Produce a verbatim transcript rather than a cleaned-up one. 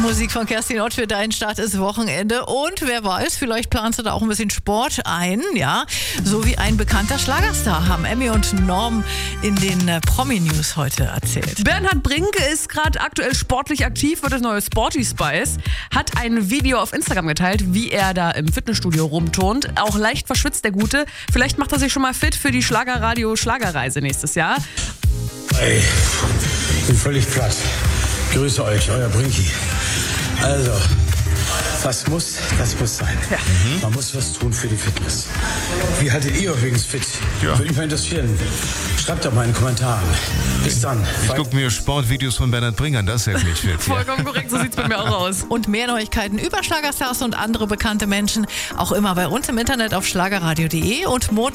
Musik von Kerstin Ott für deinen Start ist Wochenende. Und wer weiß, vielleicht planst du da auch ein bisschen Sport ein, ja. So wie ein bekannter Schlagerstar, haben Emmy und Norm in den äh, Promi-News heute erzählt. Bernhard Brink ist gerade aktuell sportlich aktiv für das neue Sporty Spice. Hat ein Video auf Instagram geteilt, wie er da im Fitnessstudio rumturnt. Auch leicht verschwitzt, der Gute. Vielleicht macht er sich schon mal fit für die Schlagerradio-Schlagerreise nächstes Jahr. Ey, ich bin völlig platt. Grüße euch, euer Brinki. Also, was muss, das muss sein. Ja. Mhm. Man muss was tun für die Fitness. Wie haltet ihr übrigens fit? Ja. Würde mich mal interessieren. Schreibt doch mal in den Kommentaren. Bis dann. Ich gucke mir Sportvideos von Bernhard Brink an, das hält mich fit. Vollkommen korrekt, so sieht's bei mir auch aus. Und mehr Neuigkeiten über Schlagerstars und andere bekannte Menschen auch immer bei uns im Internet auf schlagerradio punkt de und Montag